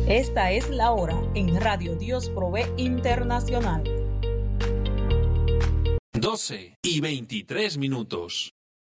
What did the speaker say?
Esta es la hora en Radio Dios Provee Internacional. 12:23.